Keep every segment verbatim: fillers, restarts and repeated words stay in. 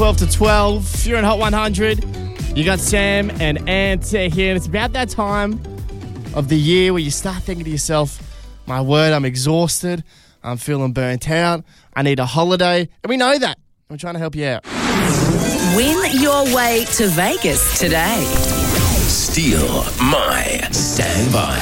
twelve to twelve. You're in Hot one hundred. You got Sam and Ant here, and it's about that time of the year where you start thinking to yourself, my word, I'm exhausted. I'm feeling burnt out. I need a holiday. And we know that. We're trying to help you out. Win your way to Vegas today. Steal my standby.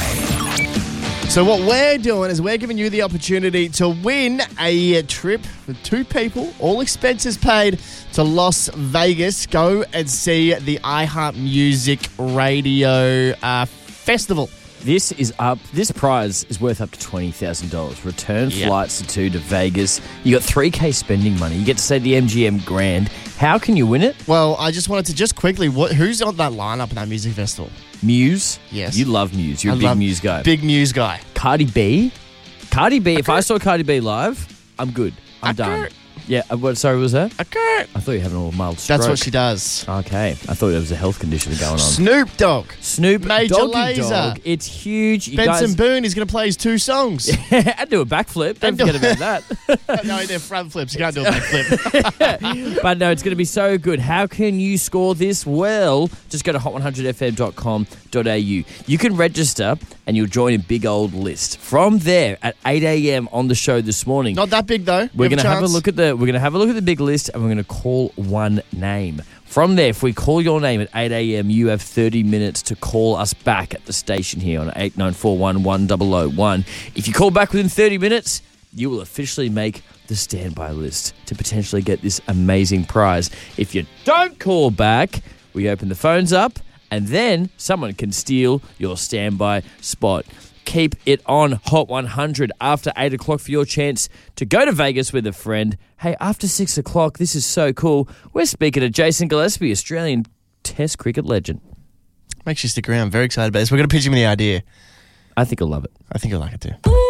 So what we're doing is we're giving you the opportunity to win a trip for two people, all expenses paid, to Las Vegas. Go and see the iHeart Music Radio uh, Festival. This is up. This prize is worth up to twenty thousand dollars. Return Yep. flights to two to Vegas. You got three K spending money. You get to say the M G M Grand. How can you win it? Well, I just wanted to just quickly, what, who's on that lineup at that music festival? Muse. Yes. You love Muse. You're I a big love- Muse guy. Big Muse guy. Cardi B. Cardi B. If I saw Cardi B live, I'm good. I'm done. Okay. Yeah. uh, What? Sorry, what was that? Okay. I thought you were having a mild stroke. That's what she does. Okay. I thought there was a health condition going on. Snoop Dogg. Snoop Major Doggy Lazer. Dog. It's huge. You Benson guys, Boone is going to play his two songs. I'd do a backflip. Don't And do- forget about that. No, they're front flips. You can't do a back flip. But no, it's going to be so good. How can you score this? Well, just go to hot one hundred f m dot com dot a u. You can register and you'll join a big old list. From there, at eight a m on the show this morning, Not that big, though. we're You going to have a chance. look at the we're going to have a look at the big list and we're going to call one name. From there, if we call your name at eight a m, you have thirty minutes to call us back at the station here on eight nine four one, one zero zero one. If you call back within thirty minutes, you will officially make the standby list to potentially get this amazing prize. If you don't call back, we open the phones up and then someone can steal your standby spot. Keep it on Hot one hundred after eight o'clock for your chance to go to Vegas with a friend. Hey, after six o'clock, this is so cool. We're speaking to Jason Gillespie, Australian Test cricket legend. Makes you stick around. Very excited about this. We're going to pitch him the idea. I think he'll love it. I think you'll like it too.